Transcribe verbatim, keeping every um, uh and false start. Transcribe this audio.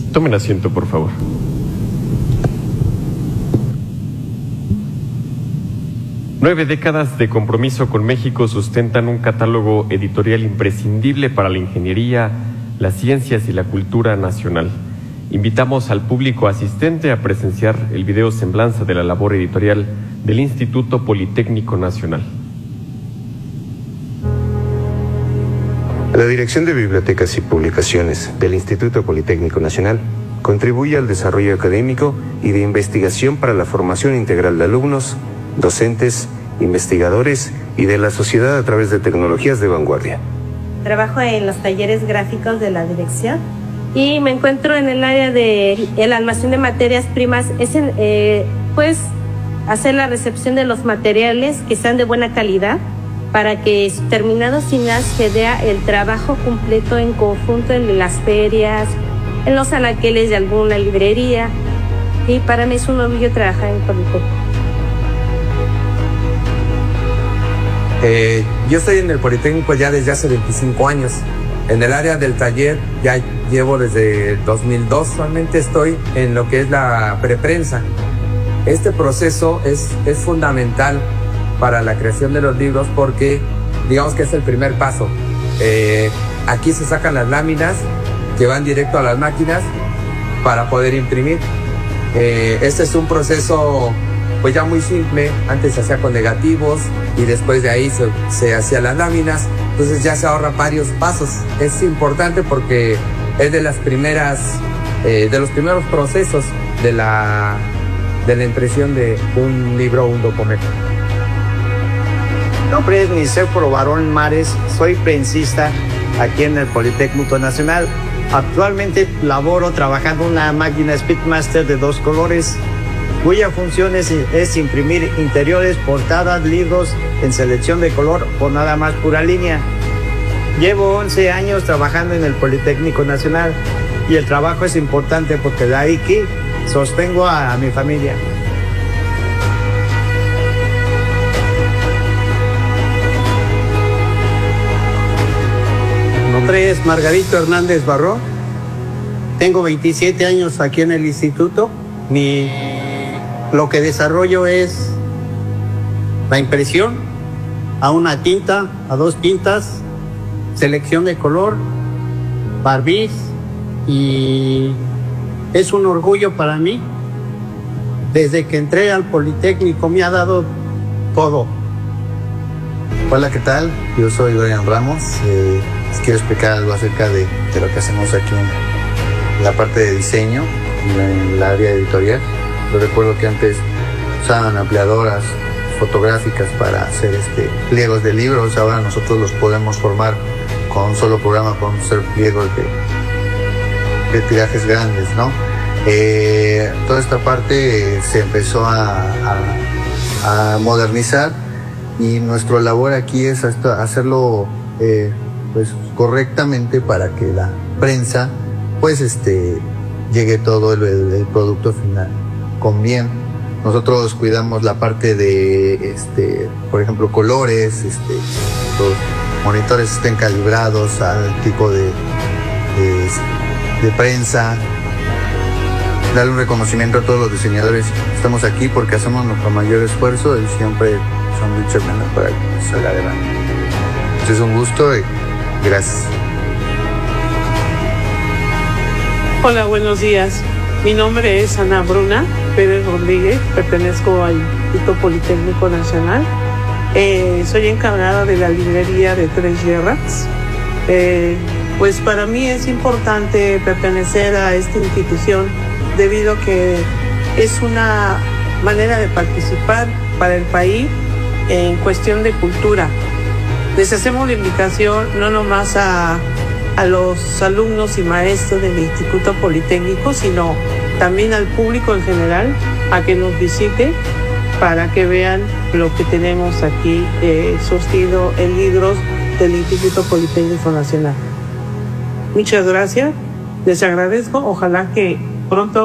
Tomen asiento, por favor. Nueve décadas de compromiso con México sustentan un catálogo editorial imprescindible para la ingeniería, las ciencias y la cultura nacional. Invitamos al público asistente a presenciar el video semblanza de la labor editorial del Instituto Politécnico Nacional. La Dirección de Bibliotecas y Publicaciones del Instituto Politécnico Nacional contribuye al desarrollo académico y de investigación para la formación integral de alumnos, docentes, investigadores y de la sociedad a través de tecnologías de vanguardia. Trabajo en los talleres gráficos de la dirección y me encuentro en el área del almacén de materias primas. Es en, eh, pues hacer la recepción de los materiales que sean de buena calidad para que terminados sin más se vea el trabajo completo en conjunto en las ferias, en los anaqueles de alguna librería, y para mí es un orgullo trabajar en Politécnico. Eh, yo estoy en el Politécnico ya desde hace veinticinco años. En el área del taller ya llevo desde el dos mil dos, solamente estoy en lo que es la preprensa. Este proceso es, es fundamental para la creación de los libros porque digamos que es el primer paso. Eh, aquí se sacan las láminas que van directo a las máquinas para poder imprimir. Eh, este es un proceso pues ya muy simple. Antes se hacía con negativos y después de ahí se, se hacían las láminas, entonces ya se ahorran varios pasos. Es importante porque es de las primeras eh, de los primeros procesos de la de la impresión de un libro o un documento. Mi nombre es Nicéforo Barón Mares, soy prensista aquí en el Politécnico Nacional. Actualmente laboro trabajando en una máquina Speedmaster de dos colores, cuya función es, es imprimir interiores, portadas, libros en selección de color o nada más pura línea. Llevo once años trabajando en el Politécnico Nacional y el trabajo es importante porque de ahí que sostengo a, a mi familia. Mi nombre es Margarito Hernández Barró. Tengo veintisiete años aquí en el instituto. Mi, lo que desarrollo es la impresión a una tinta, a dos tintas, selección de color, barniz, y es un orgullo para mí. Desde que entré al Politécnico me ha dado todo. Hola, ¿qué tal? Yo soy Dorian Ramos. Eh, les quiero explicar algo acerca de, de lo que hacemos aquí en la parte de diseño, en el área editorial. Yo recuerdo que antes usaban ampliadoras fotográficas para hacer este, pliegos de libros. Ahora nosotros los podemos formar con un solo programa, podemos hacer pliegos de, de tirajes grandes, ¿no? Eh, toda esta parte eh, se empezó a, a, a modernizar y nuestra labor aquí es hasta hacerlo eh, pues, correctamente para que la prensa pues este, llegue todo el, el producto final con bien. Nosotros cuidamos la parte de, este, por ejemplo, colores, este, los monitores estén calibrados al tipo de, de, de prensa. Darle un reconocimiento a todos los diseñadores. Estamos aquí porque hacemos nuestro mayor esfuerzo y siempre son mucho menos para que salga adelante. Entonces es un gusto y gracias. Hola, buenos días. Mi nombre es Ana Bruna Pérez Rodríguez, pertenezco al Instituto Politécnico Nacional. Eh, soy encargada de la librería de Tres Guerras. Eh, pues para mí es importante pertenecer a esta institución debido a que es una manera de participar para el país en cuestión de cultura. Les hacemos la invitación no nomás a, a los alumnos y maestros del Instituto Politécnico, sino también al público en general, a que nos visite para que vean lo que tenemos aquí eh, surtido en libros del Instituto Politécnico Nacional. Muchas gracias, les agradezco, ojalá que pronto